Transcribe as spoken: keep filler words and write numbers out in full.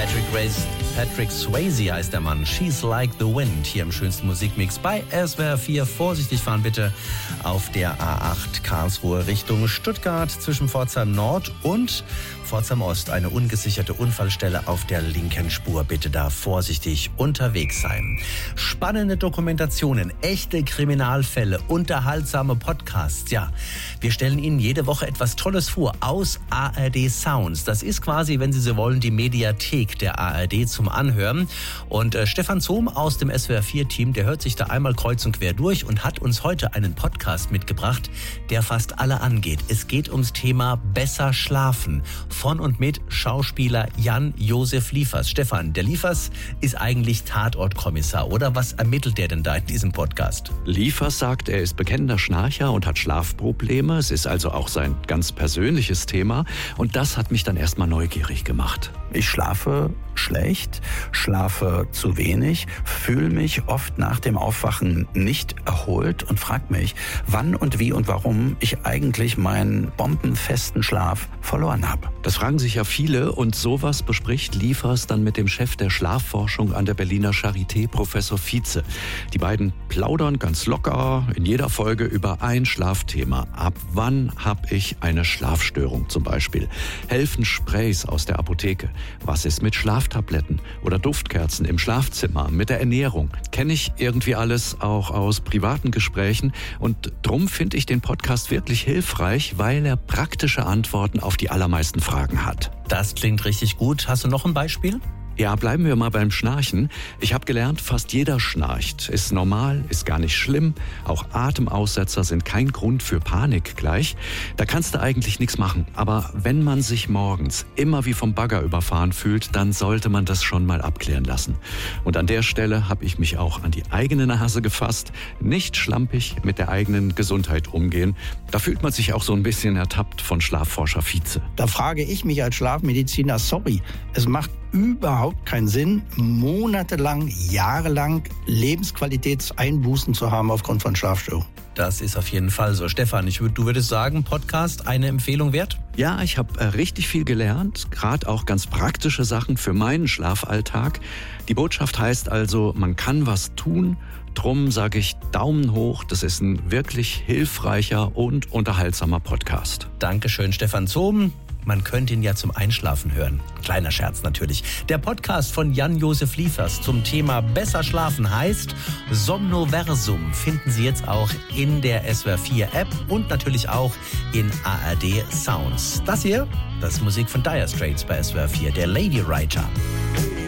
Patrick, Race, Patrick Swayze heißt der Mann. She's Like the Wind. Hier im schönsten Musikmix bei S W R vier. Vorsichtig fahren bitte auf der A acht Karlsruhe Richtung Stuttgart zwischen Pforzheim Nord und Pforzheim Ost. Eine ungesicherte Unfallstelle auf der linken Spur. Bitte da vorsichtig unterwegs sein. Spannende Dokumentationen, echte Kriminalfälle, unterhaltsame Podcasts. Ja, wir stellen Ihnen jede Woche etwas Tolles vor aus A R D Sounds. Das ist quasi, wenn Sie so wollen, die Mediathek der A R D zum Anhören. Und äh, Stefan Zohm aus dem S W R vier Team, der hört sich da einmal kreuz und quer durch und hat uns heute einen Podcast mitgebracht, der fast alle angeht. Es geht ums Thema besser schlafen. Von und mit Schauspieler Jan-Josef Liefers. Stefan, der Liefers ist eigentlich Tatortkommissar, oder? Was ermittelt der denn da in diesem Podcast? Liefers sagt, er ist bekennender Schnarcher und hat Schlafprobleme. Es ist also auch sein ganz persönliches Thema. Und das hat mich dann erstmal neugierig gemacht. Ich schlafe schlecht, schlafe zu wenig, fühle mich oft nach dem Aufwachen nicht erholt und frage mich, wann und wie und warum ich eigentlich meinen bombenfesten Schlaf verloren habe. Das fragen sich ja viele und sowas bespricht Liefers dann mit dem Chef der Schlafforschung an der Berliner Charité, Professor Vize. Die beiden plaudern ganz locker in jeder Folge über ein Schlafthema. Ab wann habe ich eine Schlafstörung zum Beispiel? Helfen Sprays aus der Apotheke? Was ist mit Schlaftabletten oder Duftkerzen im Schlafzimmer, mit der Ernährung? Kenne ich irgendwie alles auch aus privaten Gesprächen und drum finde ich den Podcast wirklich hilfreich, weil er praktische Antworten auf die allermeisten Fragen hat. Das klingt richtig gut. Hast du noch ein Beispiel? Ja, bleiben wir mal beim Schnarchen. Ich habe gelernt, fast jeder schnarcht. Ist normal, ist gar nicht schlimm. Auch Atemaussetzer sind kein Grund für Panik gleich. Da kannst du eigentlich nichts machen. Aber wenn man sich morgens immer wie vom Bagger überfahren fühlt, dann sollte man das schon mal abklären lassen. Und an der Stelle habe ich mich auch an die eigene Nase gefasst. Nicht schlampig mit der eigenen Gesundheit umgehen. Da fühlt man sich auch so ein bisschen ertappt von Schlafforscher Vize. Da frage ich mich als Schlafmediziner, sorry, es macht überhaupt keinen Sinn, monatelang, jahrelang Lebensqualitätseinbußen zu haben aufgrund von Schlafstörungen. Das ist auf jeden Fall so. Stefan, ich würd, du würdest sagen, Podcast eine Empfehlung wert? Ja, ich habe äh, richtig viel gelernt, gerade auch ganz praktische Sachen für meinen Schlafalltag. Die Botschaft heißt also, man kann was tun. Drum sage ich Daumen hoch, das ist ein wirklich hilfreicher und unterhaltsamer Podcast. Dankeschön, Stefan Zohm. Man könnte ihn ja zum Einschlafen hören. Kleiner Scherz natürlich. Der Podcast von Jan-Josef Liefers zum Thema Besser schlafen heißt Somnoversum. Finden Sie jetzt auch in der S W R vier App und natürlich auch in A R D Sounds. Das hier, das ist Musik von Dire Straits bei S W R vier, der Lady Writer.